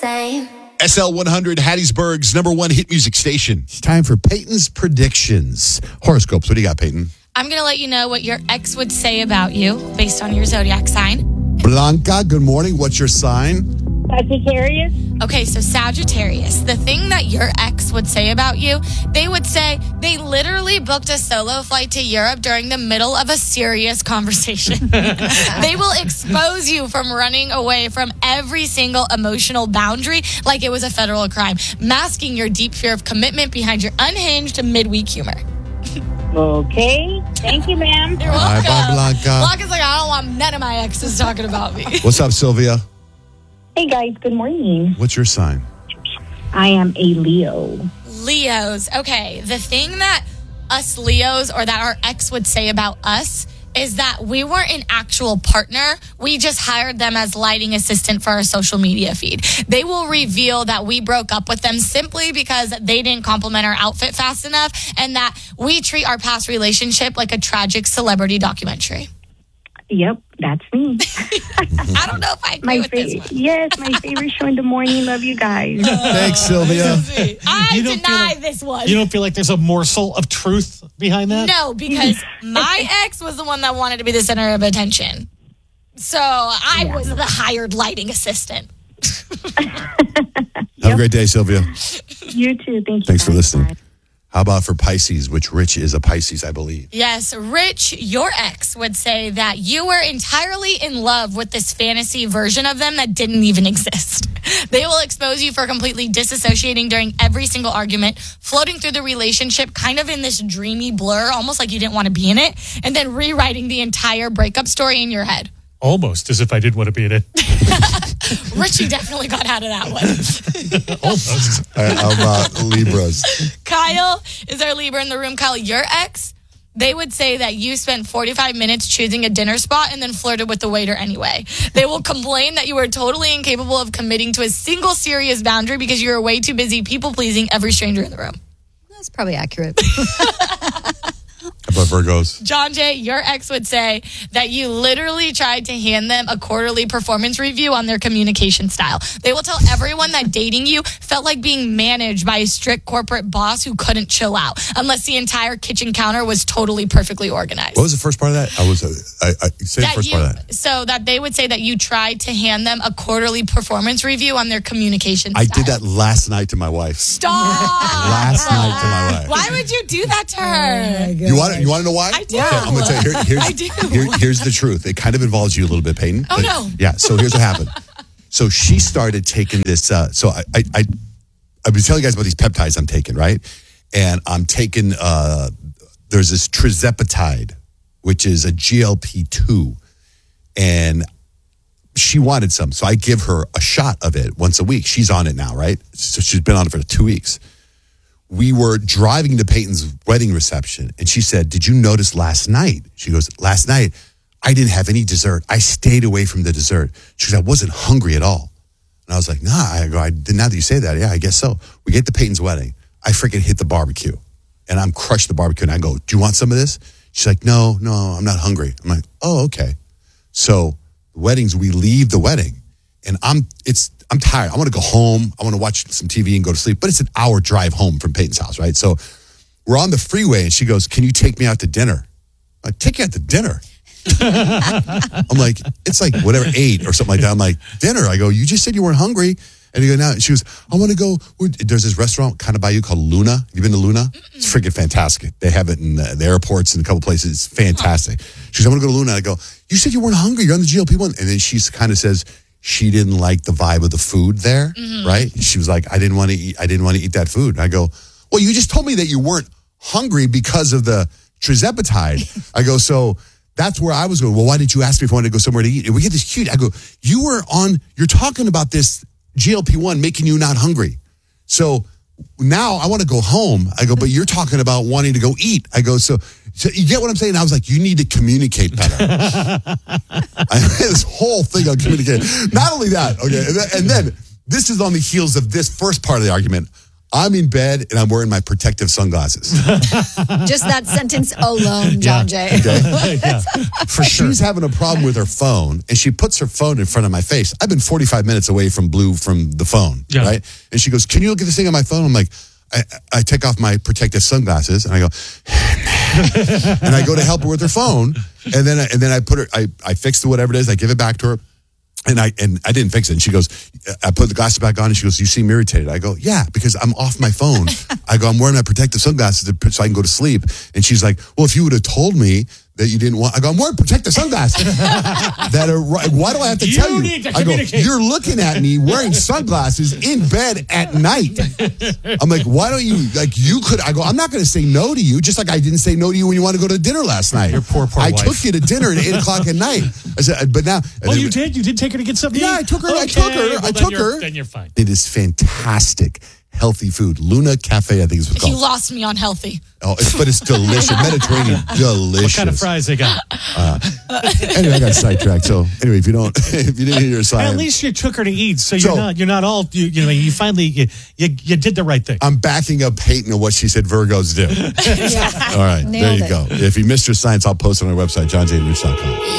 same. SL 100, Hattiesburg's #1 hit music station. It's time for Peyton's predictions. Horoscopes. What do you got, Peyton? I'm going to let you know what your ex would say about you based on your zodiac sign. Blanca, good morning. What's your sign? Sagittarius. Okay, so Sagittarius, the thing that your ex would say about you, they would say they literally booked a solo flight to Europe during the middle of a serious conversation. They will expose you from running away from every single emotional boundary like it was a federal crime, masking your deep fear of commitment behind your unhinged midweek humor. Okay. Thank you, ma'am. You're welcome. Bye, Blanca. Blanca's like, I don't want none of my exes talking about me. What's up, Sylvia? Hey, guys. Good morning. What's your sign? I am a Leo. Leos. Okay, the thing that us Leos or that our ex would say about us is that we weren't an actual partner. We just hired them as lighting assistant for our social media feed. They will reveal that we broke up with them simply because they didn't compliment our outfit fast enough and that we treat our past relationship like a tragic celebrity documentary. Yep, that's me. I don't know if I agree with this one. Yes, my favorite show in the morning. Love you guys. Thanks, Sylvia. I deny this one. You don't feel like there's a morsel of truth behind that? No, because my ex was the one that wanted to be the center of attention. So I was the hired lighting assistant. Have a great day, Sylvia. You too. Thank you. Thanks for guys. listening. How about for Pisces, which Rich is a Pisces, I believe. Yes, Rich, your ex would say that you were entirely in love with this fantasy version of them that didn't even exist. They will expose you for completely disassociating during every single argument, floating through the relationship kind of in this dreamy blur, almost like you didn't want to be in it, and then rewriting the entire breakup story in your head. Almost as if I did want to be in it. Richie definitely got out of that one. Almost. How about Libras? Kyle is our Libra in the room. Kyle, your ex, they would say that you spent 45 minutes choosing a dinner spot and then flirted with the waiter anyway. They will complain that you were totally incapable of committing to a single serious boundary because you were way too busy people-pleasing every stranger in the room. That's probably accurate. How about Virgos? John Jay, your ex would say that you literally tried to hand them a quarterly performance review on their communication style. They will tell everyone that dating you felt like being managed by a strict corporate boss who couldn't chill out unless the entire kitchen counter was totally perfectly organized. What was the first part of that? I say the first part of that. So that they would say that you tried to hand them a quarterly performance review on their communication style. I did that last night to my wife. Stop! Last night to my wife. Why would you do that to her? You want to know why? I do. Okay, I'm going to tell you. Here's the truth. It kind of involves you a little bit, Peyton. Oh, no. Yeah, so here's what happened. So she started taking this. I've been telling you guys about these peptides I'm taking, right? And I'm taking, there's this trizepatide, which is a GLP-2. And she wanted some. So I give her a shot of it once a week. She's on it now, right? So she's been on it for 2 weeks. We were driving to Peyton's wedding reception, and she said, "Did you notice last night?" She goes, "Last night, I didn't have any dessert. I stayed away from the dessert." She goes, "I wasn't hungry at all." And I was like, "Nah." I go, "Now that you say that, yeah, I guess so." We get to Peyton's wedding. I freaking hit the barbecue, and I'm crushed the barbecue, and I go, "Do you want some of this?" She's like, No, I'm not hungry." I'm like, "Oh, okay." So weddings, we leave the wedding, and I'm tired. I want to go home. I want to watch some TV and go to sleep. But it's an hour drive home from Peyton's house, right? So we're on the freeway, and she goes, "Can you take me out to dinner?" I'm like, "Take you out to dinner?" I'm like, "It's like whatever, 8 or something like that." I'm like, "Dinner?" I go, "You just said you weren't hungry." And you go, "Now." She goes, "I want to go." There's this restaurant kind of by you called Luna. You been to Luna? It's freaking fantastic. They have it in the airports and a couple places. It's fantastic. She goes, "I want to go to Luna." I go, "You said you weren't hungry. You're on the GLP-1. And then she kind of says, she didn't like the vibe of the food there, right? She was like, I didn't want to eat that food. And I go, "Well, you just told me that you weren't hungry because of the trizepatide." I go, "So that's where I was going. Well, why didn't you ask me if I wanted to go somewhere to eat?" And we get this cute. I go, "You're talking about this GLP-1 making you not hungry. So now I want to go home." I go, "But you're talking about wanting to go eat." I go, so you get what I'm saying? And I was like, "You need to communicate better." I had this whole thing on communication. Not only that, okay, and then this is on the heels of this first part of the argument. I'm in bed and I'm wearing my protective sunglasses. Just that sentence alone, John Jay. Yeah, for sure. She's having a problem with her phone, and she puts her phone in front of my face. I've been 45 minutes away from the phone, Yeah. right? And she goes, "Can you look at this thing on my phone?" I'm like, I take off my protective sunglasses, and I go, and I go to help her with her phone, and then I put her, I fix the whatever it is, I give it back to her. And I didn't fix it. And she goes, I put the glasses back on, and she goes, "You seem irritated." I go, "Yeah, because I'm off my phone." I go, "I'm wearing my protective sunglasses so I can go to sleep." And she's like, "Well, if you would have told me that you didn't want," I go, "I'm wearing protective sunglasses." That are right. Why do I have to tell you? need to I go, communicate. "You're looking at me wearing sunglasses in bed at night." I'm like, "Why don't you, you could," I go, "I'm not going to say no to you, just like I didn't say no to you when you wanted to go to dinner last night." Your poor I wife. took you to dinner at 8 o'clock at night. I said, but now. Oh, you did? You did take her to get something? Yeah, to eat? I took her. I Okay, took her. well, I then took you're- her. Then you're fine. It is fantastic, healthy food. Luna Cafe, I think is what it's You called. lost me on healthy. But it's delicious. Mediterranean, delicious. What kind of fries they got? Anyway, I got sidetracked. So anyway, if you didn't hear your sign, At least you took her to eat, so So- you're not all you finally you did the right thing. I'm backing up Peyton of what she said Virgos do. All right, there Nailed you it. go. If you missed your science, I'll post it on our website, johnjrich.com.